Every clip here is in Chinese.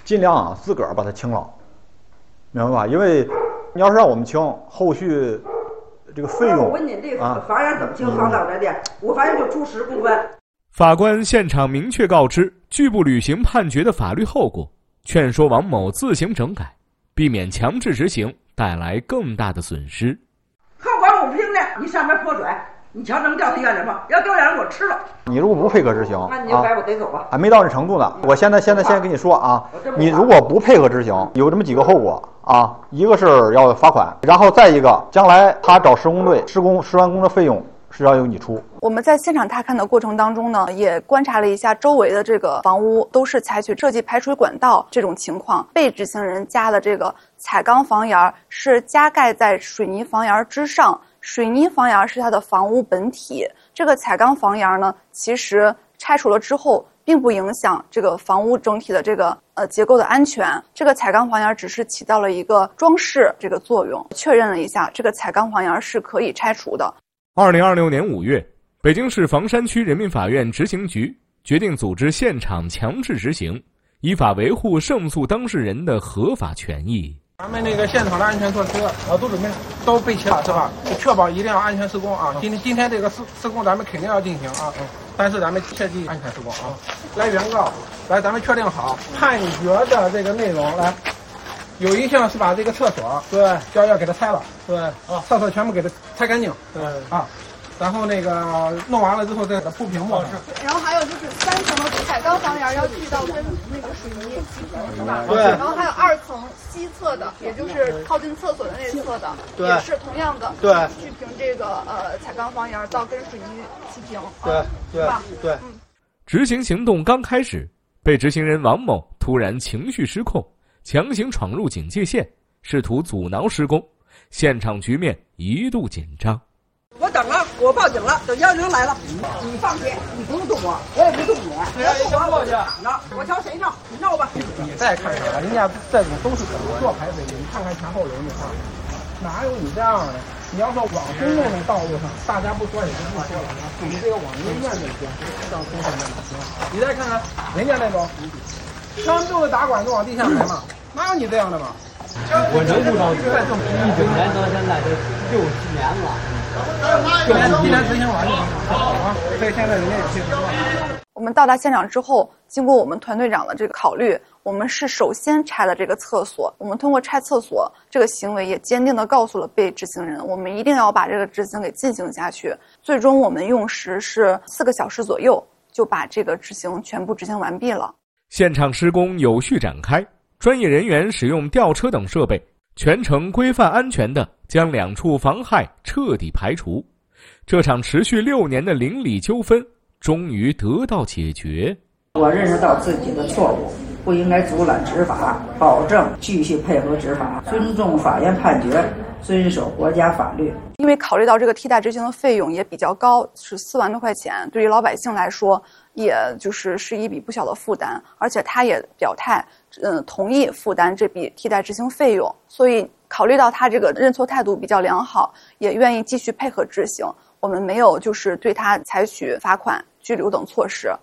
尽量啊自个儿把它清了，明白吧？因为你要是让我们清，后续这个费用我问你这个房源怎么清？房导这的，我发现就出10公分。 法官现场明确告知拒不履行判决的法律后果，劝说王某自行整改，避免强制执行带来更大的损失。 后管我不行呢，你上面泼水，你瞧能掉地院里吗？要掉院里我吃了。 你如果不配合执行， 那你就该我得走吧。 还没到这程度呢。我现在先跟你说啊，你如果不配合执行，有这么几个后果啊，一个是要罚款，然后再一个，将来他找施工队施完工的费用是要由你出。 我们在现场踏勘的过程当中呢，也观察了一下周围的这个房屋，都是采取设计排水管道这种情况。被执行人加的这个彩钢房檐是加盖在水泥房檐之上，水泥房檐是它的房屋本体。这个彩钢房檐呢，其实拆除了之后，并不影响这个房屋整体的这个结构的安全。这个彩钢房檐只是起到了一个装饰这个作用。确认了一下，这个彩钢房檐是可以拆除的。 2026年5月，北京市房山区人民法院执行局决定组织现场强制执行，依法维护胜诉当事人的合法权益。 咱们那个现场的安全措施都准备了，都备齐了，是吧？确保一定要安全施工啊！今天这个施工咱们肯定要进行啊，但是咱们切记安全施工啊！来，原告，来，咱们确定好判决的这个内容。来，有一项是把这个厕所要给它拆了，对啊，厕所全部给它拆干净，对啊。然后那个弄完了之后再给它铺平幕。 然后还有就是3层的彩钢房檐要锯到跟那个水泥齐平，是吧？ 对。 然后还有2层西侧的，也就是靠近厕所的那侧的， 对， 也是同样的， 对， 锯平这个彩钢房檐到跟水泥齐平， 对， 是吧？ 对。 执行行动刚开始，被执行人王某突然情绪失控，强行闯入警戒线，试图阻挠施工，现场局面一度紧张。 我等了，我报警了，等110来了。你放心，你不用动我，我也不动你。别动我，过去。我瞧谁闹，你闹吧。 你再看看，人家这种都是怎么做排水的，你看看前后轮，你看，哪有你这样的？你要说往公共的道路上，大家不说也就不说了。你这个往医院那边，上公共那行。你再看看人家那种，他们就是打管子往地下排嘛，哪有你这样的嘛？ 我真不着急，19年到现在这60年了。 今年执行完就行啊，所以现在人家有些情况。 我们到达现场之后，经过我们团队长的这个考虑，我们是首先拆了这个厕所。我们通过拆厕所这个行为，也坚定地告诉了被执行人，我们一定要把这个执行给进行下去。最终我们用时是4个小时左右，就把这个执行全部执行完毕了。 现场施工有序展开，专业人员使用吊车等设备，全程规范安全地将2处妨害彻底排除。这场持续6年的邻里纠纷终于得到解决。 我认识到自己的错误，不应该阻拦执法，保证继续配合执法，尊重法院判决，遵守国家法律。 因为考虑到这个替代执行的费用也比较高，是4万多块钱，对于老百姓来说，也是一笔不小的负担。而且他也表态，同意负担这笔替代执行费用。所以考虑到他这个认错态度比较良好，也愿意继续配合执行。我们没有对他采取罚款、拘留等措施。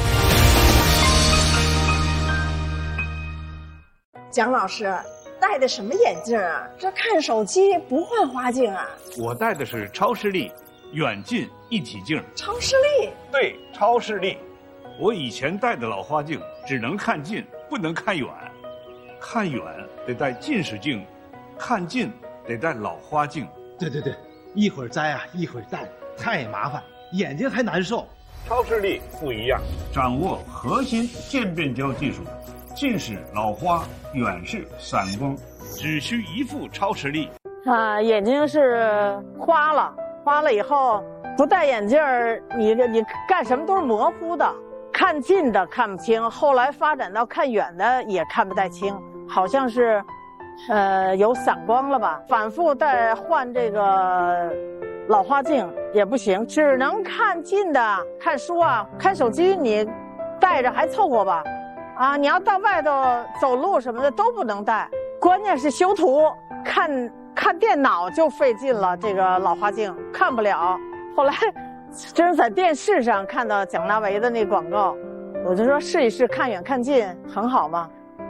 蒋老师戴的什么眼镜啊？这看手机不换花镜啊？ 我戴的是超视力远近一体镜。 超视力？ 对，超视力。我以前戴的老花镜只能看近，不能看远。看远得戴近视镜，看近得戴老花镜。 对，一会儿摘啊，一会儿戴，太麻烦，眼睛还难受。 超视力不一样，掌握核心渐变焦技术，近视、老花、远视、散光，只需一副超视力。 眼睛是花了以后不戴眼镜儿，你干什么都是模糊的，看近的看不清，后来发展到看远的也看不太清，好像是有散光了吧？反复再换这个老花镜也不行，只能看近的，看书啊，看手机你戴着还凑合吧。啊，你要到外头走路什么的都不能戴，关键是修图，看电脑就费劲了，这个老花镜看不了。后来真是在电视上看到蒋大为的那广告，我就说试一试看远看近很好嘛。